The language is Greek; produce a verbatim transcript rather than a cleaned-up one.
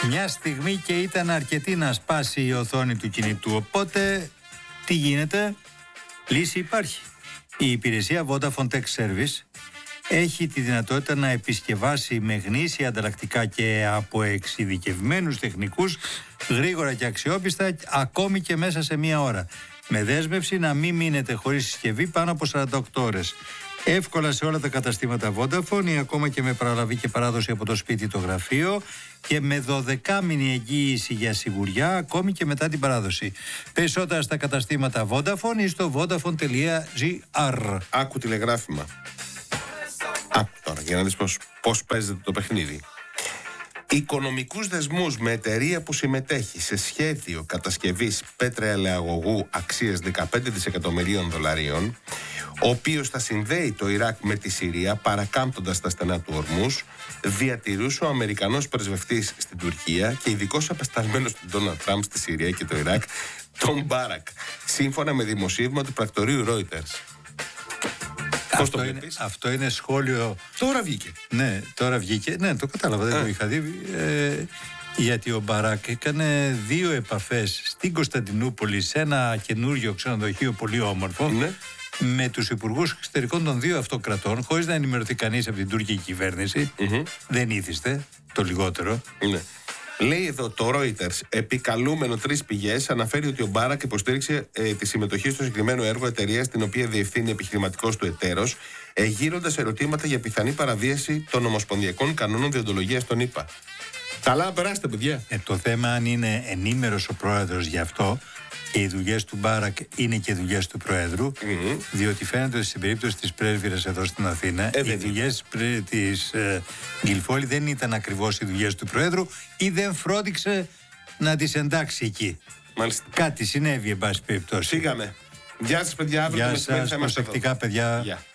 Μια στιγμή και ήταν αρκετή να σπάσει η οθόνη του κινητού. Οπότε, τι γίνεται? Λύση υπάρχει. Η υπηρεσία Vodafone Tech Service έχει τη δυνατότητα να επισκευάσει με γνήσια ανταλλακτικά και από εξειδικευμένους τεχνικούς γρήγορα και αξιόπιστα, ακόμη και μέσα σε μία ώρα. Με δέσμευση να μην μείνετε χωρίς συσκευή πάνω από σαράντα οκτώ ώρες. Εύκολα σε όλα τα καταστήματα Vodafone ή ακόμα και με παραλαβή και παράδοση από το σπίτι το γραφείο, και με δωδεκάμηνη εγγύηση για σιγουριά ακόμη και μετά την παράδοση. Περισσότερα στα καταστήματα Vodafone ή στο vodafone τελεία gr. Άκου τηλεγράφημα. Άκου τώρα για να δεις πώς, πώς παίζεται το παιχνίδι. Οικονομικούς δεσμούς με εταιρεία που συμμετέχει σε σχέδιο κατασκευής πετρελαιαγωγού αξίας δεκαπέντε δισεκατομμυρίων δολαρίων, ο οποίος θα συνδέει το Ιράκ με τη Συρία παρακάμπτοντας τα στενά του Ορμούς, διατηρούσε ο Αμερικανός πρεσβευτής στην Τουρκία και ειδικός απεσταλμένος του Ντόναλντ Τραμπ στη Συρία και το Ιράκ, τον Μπάρακ, σύμφωνα με δημοσίευμα του πρακτορείου Reuters. Πώς το είναι, αυτό είναι σχόλιο. Τώρα βγήκε. Ναι, τώρα βγήκε. Ναι, το κατάλαβα, δεν ε. το είχα δει. Ε, γιατί ο Μπαράκ έκανε δύο επαφές στην Κωνσταντινούπολη σε ένα καινούριο ξενοδοχείο πολύ όμορφο, ναι, με τους υπουργούς εξωτερικών των δύο αυτοκρατών, χωρίς να ενημερωθεί κανείς από την τουρκική κυβέρνηση. Mm-hmm. Δεν ήθιστε, το λιγότερο. Ναι. Λέει εδώ το Reuters, επικαλούμενο τρεις πηγές, αναφέρει ότι ο Μπάρακ υποστήριξε ε, τη συμμετοχή στο συγκεκριμένο έργο εταιρείας την οποία διευθύνει επιχειρηματικός του εταίρος, ε, γύροντας ερωτήματα για πιθανή παραβίαση των ομοσπονδιακών κανόνων διοντολογίας των ΗΠΑ. Καλά, περάστε, παιδιά. Ε, το θέμα αν είναι ενήμερος ο πρόεδρος γι' αυτό, και οι δουλειές του Μπάρακ είναι και δουλειές του Προέδρου, mm-hmm. διότι φαίνεται ότι στην περίπτωση της πρέσβυρας εδώ στην Αθήνα, ε, οι δουλειές της ε, Γκυλφόλη δεν ήταν ακριβώς οι δουλειές του Προέδρου ή δεν φρόντιξε να τις εντάξει εκεί. Μάλιστα. Κάτι συνέβη, εν πάση περιπτώσει. Φύγαμε. Γεια σας, παιδιά. Γεια σας, προσεκτικά, παιδιά. Γεια.